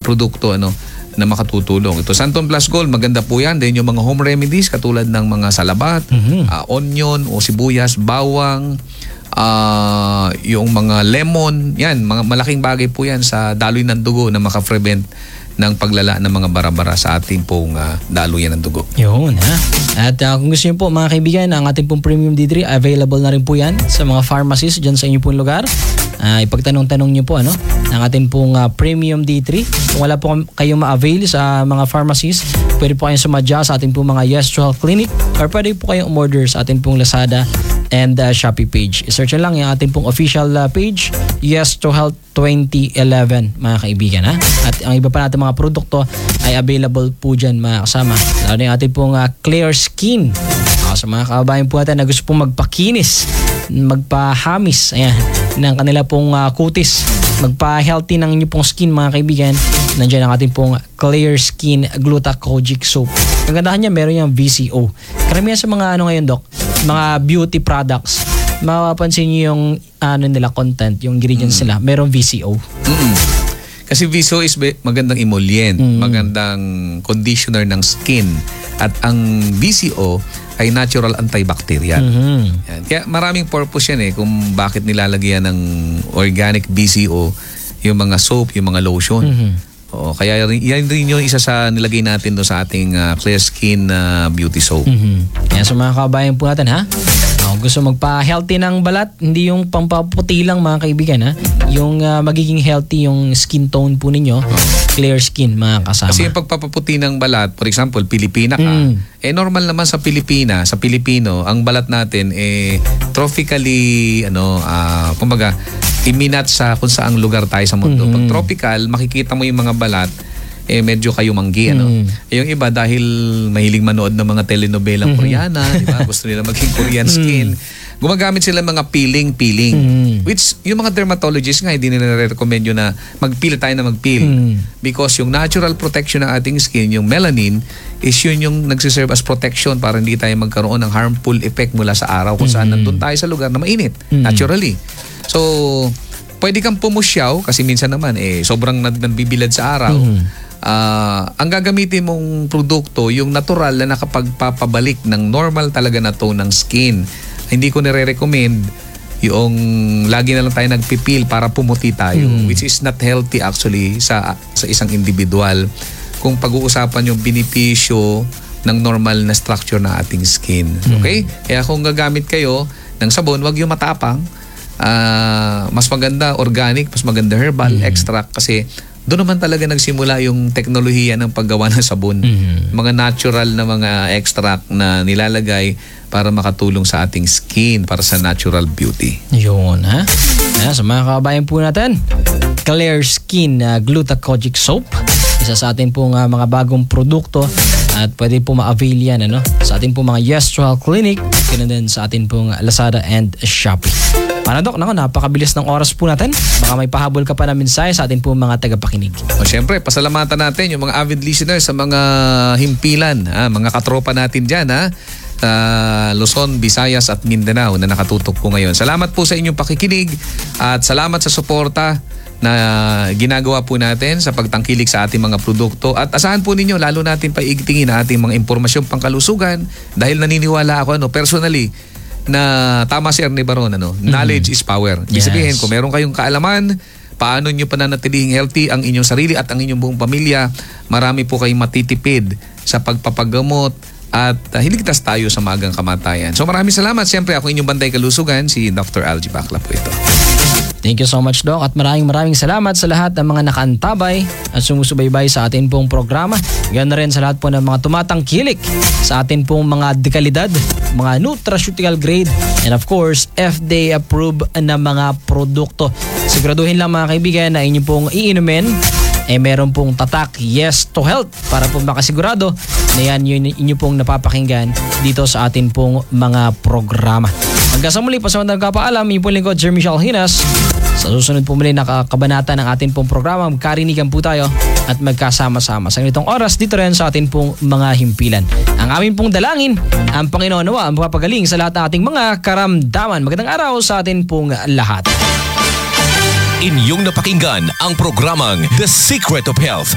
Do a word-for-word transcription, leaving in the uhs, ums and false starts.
produkto ano na makatutulong. Ito Santon Plus Gold, maganda po yan. Then yung mga home remedies katulad ng mga salabat, mm-hmm. uh, onion o sibuyas, bawang, uh, yung mga lemon, yan, mga malaking bagay po yan sa daloy ng dugo na maka-prevent ng paglala ng mga bara-bara sa ating pong uh, daluyan ng dugo. Yun ha. At uh, kung gusto niyo po mga kaibigan, ang ating pong Premium D three, available na rin po yan sa mga pharmacies dyan sa inyong pong lugar. Uh, ipagtanong-tanong niyo po ano, ang ating pong uh, Premium D three. Kung wala po kayong ma-avail sa mga pharmacies, pwede po kayong sumadya sa ating pong mga Yes to Health Clinic or pwede po kayong umorder sa ating pong Lazada and uh, Shopee page. I-search lang yung ating pong official uh, page, Yes to Health twenty eleven, mga kaibigan ha. At ang iba pa natin mga produkto ay available po dyan mga kasama. Lalo yung ating pong uh, Clear Skin. Uh, sa mga kababayan po natin na gusto pong magpakinis, magpahamis, ayan, ng kanila pong uh, kutis, magpa-healthy ng inyong pong skin mga kaibigan, nandiyan ang ating pong Clear Skin Glutathione Soap. Ang gandahan niya, meron yung V C O. Karamihan sa mga ano ngayon, Doc, mga beauty products, mapapansin niyo yung ano nila content, yung ingredients mm. nila, merong V C O. Mm. Kasi V C O is magandang emollient, mm. magandang conditioner ng skin. At ang V C O ay natural antibacterial. Mm-hmm. Yan. Kaya maraming purpose yan eh kung bakit nilalagyan ng organic V C O yung mga soap, yung mga lotion. Mm-hmm. Oo, kaya yan rin yung isa sa nilagay natin do sa ating uh, Clear Skin uh, beauty soap. Mm-hmm. Kaya sa mga kabayan po natin ha, oh, gusto magpa-healthy ng balat, hindi yung pampaputi lang mga kaibigan ha, yung uh, magiging healthy yung skin tone po ninyo, oh. Clear Skin mga kasama. Kasi yung pagpapaputi ng balat, for example, Pilipina ka, mm. eh normal naman sa Pilipina, sa Pilipino, ang balat natin eh tropically, ano, uh, kumbaga, iminat sa kung saang lugar tayo sa mundo. Mm-hmm. Pag tropical, makikita mo yung mga balat, eh medyo kayo manggi, ano? Mm-hmm. Eh, yung iba, dahil mahilig manood ng mga telenovelang mm-hmm. Koreana, di ba? Gusto nila maging Korean skin. Mm-hmm. Gumagamit sila mga peeling-peeling. Mm-hmm. Which, yung mga dermatologists nga, hindi nila recommend yun na mag-peel tayo na mag-peel. Mm-hmm. Because yung natural protection ng ating skin, yung melanin, is yun yung nagsiserve as protection para hindi tayo magkaroon ng harmful effect mula sa araw kung mm-hmm. saan nandun tayo sa lugar na mainit. Mm-hmm. Naturally. So, pwede kang pumusyaw kasi minsan naman eh sobrang nagbibilad sa araw. Mm-hmm. Uh, ang gagamitin mong produkto, yung natural na nakapagpapabalik ng normal talaga na tone ng skin. Hindi ko nire-recommend yung lagi na lang tayo nagpipil para pumuti tayo, mm-hmm. which is not healthy actually sa sa isang individual. Kung pag-uusapan yung benepisyo ng normal na structure ng ating skin. Okay? Mm-hmm. Kaya kung gagamit kayo ng sabon, wag yung matapang. Uh, mas maganda organic, mas maganda herbal mm-hmm. extract kasi doon naman talaga nagsimula yung teknolohiya ng paggawa ng sabon. Mm-hmm. Mga natural na mga extract na nilalagay para makatulong sa ating skin, para sa natural beauty. Yun ha. Ayan, sa mga kabayan po natin, Clear Skin uh, Glutathione Soap. Isa sa atin pong uh, mga bagong produkto at pwede po ma-avail yan ano, sa ating pong mga Yes to Health Clinic, ganun din sa ating pong Lazada and Shopee. Para Dok, nako, napakabilis ng oras po natin. Baka may pahabol ka pa na mensahe sa ating pong mga tagapakinig. O syempre, pasalamatan natin yung mga avid listeners sa mga himpilan, ha? Mga katropa natin dyan, ha? Sa Luzon, Visayas at Mindanao na nakatutok po ngayon. Salamat po sa inyong pakikinig at salamat sa suporta na ginagawa po natin sa pagtangkilik sa ating mga produkto. At asahan po ninyo, lalo natin paigtingin ang ating mga impormasyong pangkalusugan dahil naniniwala ako, ano, personally, na tama si Ernie Baron, ano, mm-hmm. knowledge is power. Ibig yes. sabihin, kung meron kayong kaalaman, paano nyo pananatilihing healthy ang inyong sarili at ang inyong buong pamilya, marami po kayong matitipid sa pagpapagamot at uh, hiligtas tayo sa magang kamatayan. So maraming salamat. Siyempre, ako inyong Bantay Kalusugan, si Doctor Algie Bacla po ito. Thank you so much, Doc. At maraming maraming salamat sa lahat ng mga nakaantabay at sumusubaybay sa atin pong programa. Ganoon rin sa lahat po ng mga tumatangkilik sa atin pong mga dekalidad, mga nutraceutical grade, and of course, F D A approved na mga produkto. Siguraduhin lang mga kaibigan na inyong pong iinumin eh meron pong tatak Yes to Health para po makasigurado na yan yung inyo pong napapakinggan dito sa atin pong mga programa. Hanggang sa muli, pasamang nagkapaalam, yung po lingkod, Sir Michelle Hinas. Sa susunod po muli nakakabanata ng atin pong programa, magkarinigan po tayo at magkasama-sama sa ganitong oras dito rin sa atin pong mga himpilan. Ang aming pong dalangin, ang Panginoon nawa ang magpapagaling sa lahat ng ating mga karamdaman. Magandang araw sa atin pong lahat. Inyong napakinggan ang programang The Secret of Health